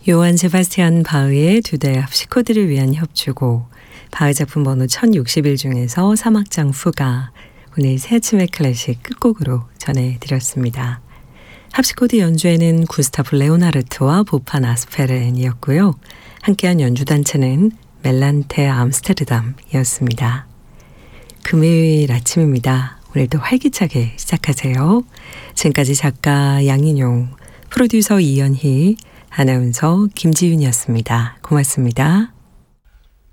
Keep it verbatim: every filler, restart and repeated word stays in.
요한 세바스티안 바흐의 두 대 합시코드를 위한 협주곡, 바흐 작품 번호 천육십일 중에서 삼 악장 후가 오늘 새 아침의 클래식 끝곡으로 전해드렸습니다. 합시코드 연주에는 구스타프 레오나르트와 보판 아스페렌이었고요. 함께한 연주단체는 멜란테 암스테르담이었습니다. 금요일 아침입니다. 오늘도 활기차게 시작하세요. 지금까지 작가 양인용, 프로듀서 이연희, 아나운서 김지윤이었습니다. 고맙습니다.